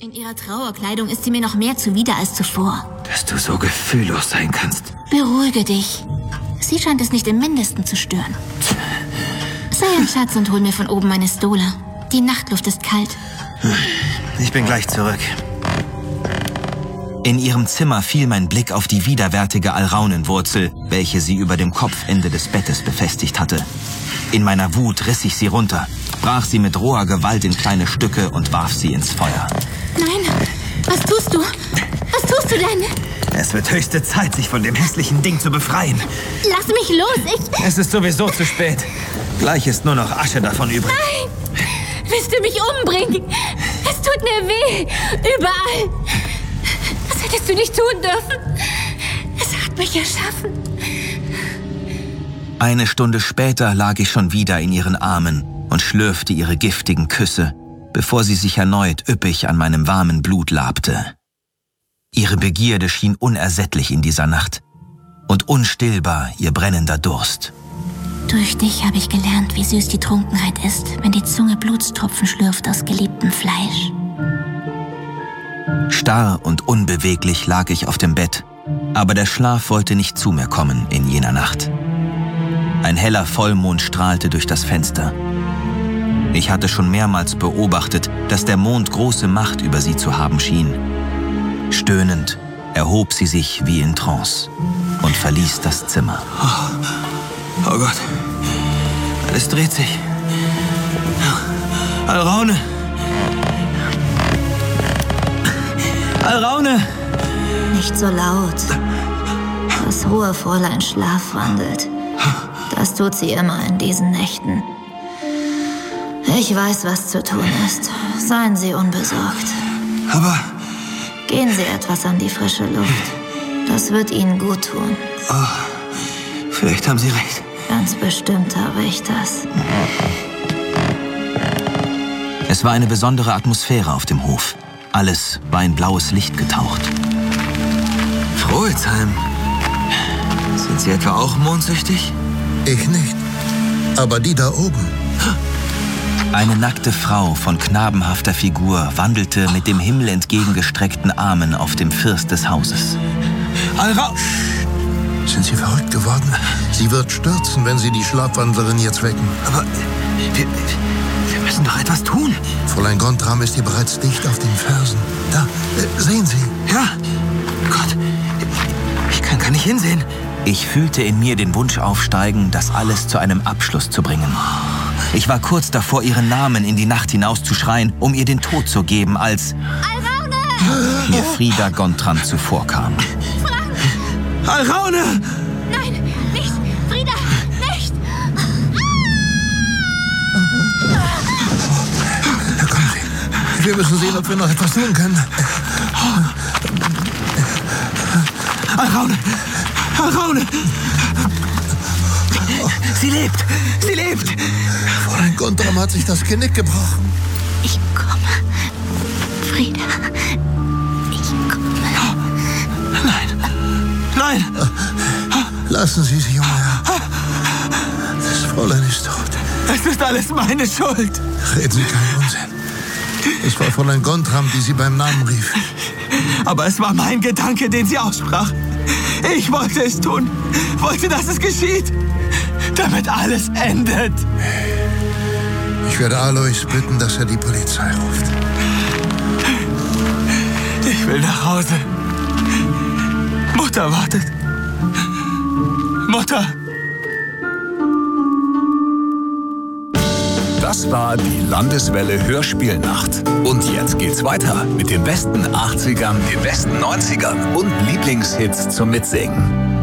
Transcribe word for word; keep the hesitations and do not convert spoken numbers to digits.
In ihrer Trauerkleidung ist sie mir noch mehr zuwider als zuvor. Dass du so gefühllos sein kannst. Beruhige dich. Sie scheint es nicht im Mindesten zu stören. Sei ein Schatz und hol mir von oben meine Stola. Die Nachtluft ist kalt. Ich bin gleich zurück. In ihrem Zimmer fiel mein Blick auf die widerwärtige Alraunenwurzel, welche sie über dem Kopfende des Bettes befestigt hatte. In meiner Wut riss ich sie runter, brach sie mit roher Gewalt in kleine Stücke und warf sie ins Feuer. Nein, was tust du? Was tust du denn? Es wird höchste Zeit, sich von dem hässlichen Ding zu befreien. Lass mich los, ich... Es ist sowieso zu spät. Gleich ist nur noch Asche davon übrig. Nein! Willst du mich umbringen? Es tut mir weh. Überall. Das hättest du nicht tun dürfen. Es hat mich erschaffen. Eine Stunde später lag ich schon wieder in ihren Armen und schlürfte ihre giftigen Küsse, bevor sie sich erneut üppig an meinem warmen Blut labte. Ihre Begierde schien unersättlich in dieser Nacht und unstillbar ihr brennender Durst. Durch dich habe ich gelernt, wie süß die Trunkenheit ist, wenn die Zunge Blutstropfen schlürft aus geliebtem Fleisch. Starr und unbeweglich lag ich auf dem Bett, aber der Schlaf wollte nicht zu mir kommen in jener Nacht. Ein heller Vollmond strahlte durch das Fenster. Ich hatte schon mehrmals beobachtet, dass der Mond große Macht über sie zu haben schien. Stöhnend erhob sie sich wie in Trance und verließ das Zimmer. Oh, oh Gott, alles dreht sich. Alraune! Alraune! Nicht so laut. Das hohe Fräulein schlafwandelt. Das tut sie immer in diesen Nächten. Ich weiß, was zu tun ist. Seien Sie unbesorgt. Aber... Gehen Sie etwas an die frische Luft. Das wird Ihnen gut tun. Oh, vielleicht haben Sie recht. Ganz bestimmt habe ich das. Es war eine besondere Atmosphäre auf dem Hof. Alles war in blaues Licht getaucht. Frohlsheim. Sind Sie etwa auch mondsüchtig? Ich nicht. Aber die da oben. Eine nackte Frau von knabenhafter Figur wandelte mit dem Himmel entgegengestreckten Armen auf dem First des Hauses. Alra... Sind Sie verrückt geworden? Sie wird stürzen, wenn Sie die Schlafwandlerin jetzt wecken. Aber wir, wir müssen doch etwas tun. Fräulein Gontram ist ihr bereits dicht auf den Fersen. Da, äh, sehen Sie. Ja. Gott, ich kann gar nicht hinsehen. Ich fühlte in mir den Wunsch aufsteigen, das alles zu einem Abschluss zu bringen. Ich war kurz davor, ihren Namen in die Nacht hinauszuschreien, um ihr den Tod zu geben, als Alraune! mir Frida Gontram zuvorkam. Alraune! Nein, nicht! Frida, nicht! Ja, kommen Sie. Wir müssen sehen, ob wir noch etwas tun können. Alraune! Alraune! Sie lebt! Sie lebt! Fräulein Gontram hat sich das Genick gebrochen. Ich komme. Frida, ich komme. Nein! Nein! Lassen Sie sie, junger Herr. Das Fräulein ist tot. Es ist alles meine Schuld! Reden Sie keinen Unsinn. Es war Fräulein Gontram, die Sie beim Namen rief. Aber es war mein Gedanke, den sie aussprach. Ich wollte es tun. Wollte, dass es geschieht. Damit alles endet. Ich werde Alois bitten, dass er die Polizei ruft. Ich will nach Hause. Mutter wartet. Mutter! Das war die Landeswelle Hörspielnacht. Und jetzt geht's weiter mit den besten achtzigern, den besten neunzigern und Lieblingshits zum Mitsingen.